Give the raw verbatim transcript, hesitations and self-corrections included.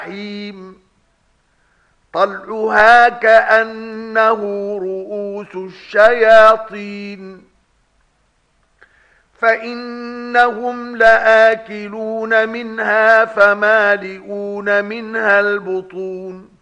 الجحيم طلعها كأنه رؤوس الشياطين فإنهم لآكلون منها فمالئون منها البطون